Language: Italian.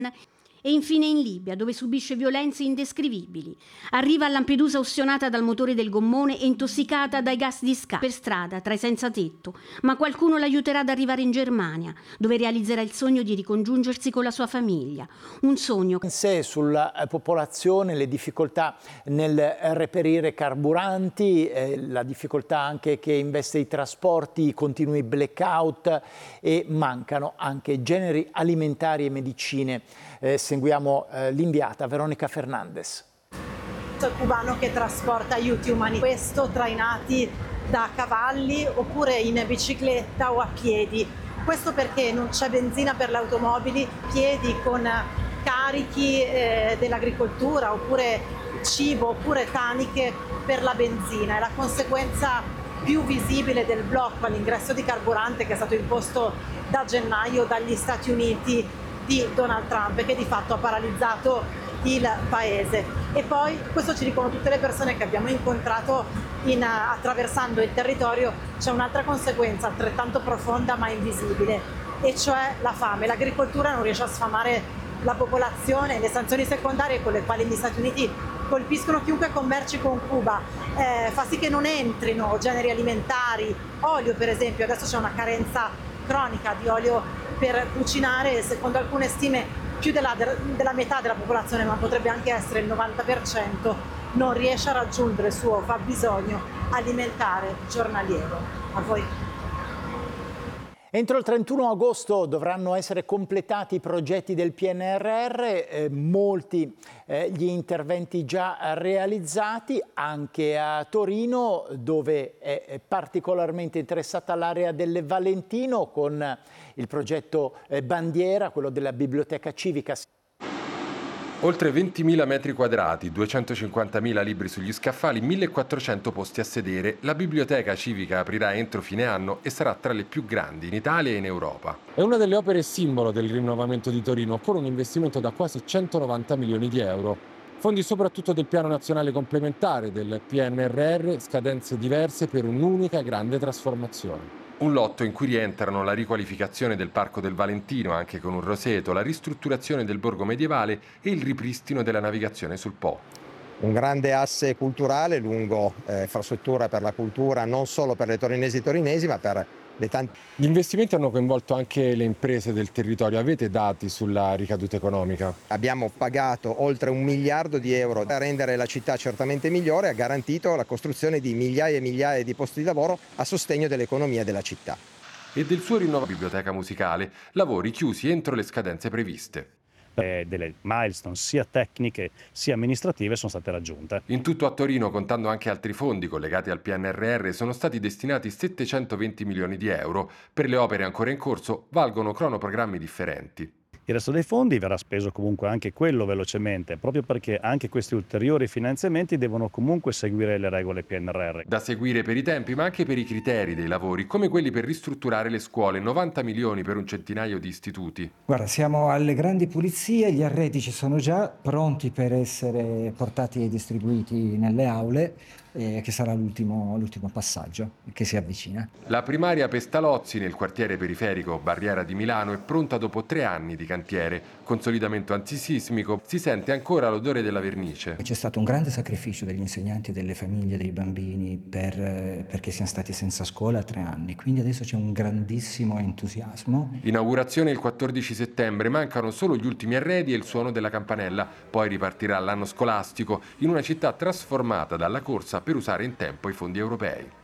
E infine in Libia, dove subisce violenze indescrivibili. Arriva a Lampedusa ossonata dal motore del gommone e intossicata dai gas di scarico per strada, tra i senza tetto, ma qualcuno l'aiuterà ad arrivare in Germania, dove realizzerà il sogno di ricongiungersi con la sua famiglia. Un sogno in sé sulla popolazione, le difficoltà nel reperire carburanti, la difficoltà anche che investe i trasporti, i continui blackout e mancano anche generi alimentari e medicine. Seguiamo l'inviata Veronica Fernandez. Il cubano che trasporta aiuti umani, questo trainati da cavalli oppure in bicicletta o a piedi. Questo perché non c'è benzina per le automobili, piedi con carichi dell'agricoltura oppure cibo oppure taniche per la benzina. È la conseguenza più visibile del blocco all'ingresso di carburante che è stato imposto da gennaio dagli Stati Uniti di Donald Trump, che di fatto ha paralizzato il paese. E poi questo ci dicono tutte le persone che abbiamo incontrato attraversando il territorio. C'è un'altra conseguenza altrettanto profonda ma invisibile, e cioè la fame. L'agricoltura non riesce a sfamare la popolazione, le sanzioni secondarie con le quali gli Stati Uniti colpiscono chiunque commerci con Cuba fa sì che non entrino generi alimentari, olio per esempio. Adesso c'è una carenza cronica di olio per cucinare e secondo alcune stime più della metà della popolazione, ma potrebbe anche essere il 90%, non riesce a raggiungere il suo fabbisogno alimentare giornaliero. A voi. Entro il 31 agosto dovranno essere completati i progetti del PNRR, molti gli interventi già realizzati, anche a Torino, dove è particolarmente interessata l'area del Valentino con il progetto Bandiera, quello della biblioteca civica. Oltre 20.000 metri quadrati, 250.000 libri sugli scaffali, 1.400 posti a sedere. La biblioteca civica aprirà entro fine anno e sarà tra le più grandi in Italia e in Europa. È una delle opere simbolo del rinnovamento di Torino, con un investimento da quasi 190 milioni di euro. Fondi soprattutto del Piano Nazionale Complementare, del PNRR, scadenze diverse per un'unica grande trasformazione. Un lotto in cui rientrano la riqualificazione del Parco del Valentino, anche con un roseto, la ristrutturazione del borgo medievale e il ripristino della navigazione sul Po. Un grande asse culturale lungo infrastruttura per la cultura, non solo per le torinesi e torinesi, ma per le tante. Gli investimenti hanno coinvolto anche le imprese del territorio. Avete dati sulla ricaduta economica? Abbiamo pagato oltre 1 miliardo di euro per rendere la città certamente migliore, ha garantito la costruzione di migliaia e migliaia di posti di lavoro a sostegno dell'economia della città. E del suo rinnovato biblioteca musicale, lavori chiusi entro le scadenze previste. Delle milestone sia tecniche sia amministrative sono state raggiunte. In tutto a Torino, contando anche altri fondi collegati al PNRR, sono stati destinati 720 milioni di euro. Per le opere ancora in corso valgono cronoprogrammi differenti. Il resto dei fondi verrà speso comunque anche quello velocemente, proprio perché anche questi ulteriori finanziamenti devono comunque seguire le regole PNRR. Da seguire per i tempi, ma anche per i criteri dei lavori, come quelli per ristrutturare le scuole, 90 milioni per un centinaio di istituti. Guarda, siamo alle grandi pulizie, gli arredi ci sono già pronti per essere portati e distribuiti nelle aule, che sarà l'ultimo passaggio che si avvicina. La primaria Pestalozzi nel quartiere periferico Barriera di Milano è pronta dopo 3 anni di cantiere. Consolidamento antisismico, si sente ancora l'odore della vernice. C'è stato un grande sacrificio degli insegnanti e delle famiglie dei bambini perché siano stati senza scuola a 3 anni, quindi adesso c'è un grandissimo entusiasmo. Inaugurazione il 14 settembre, mancano solo gli ultimi arredi e il suono della campanella, poi ripartirà l'anno scolastico in una città trasformata dalla corsa per usare in tempo i fondi europei.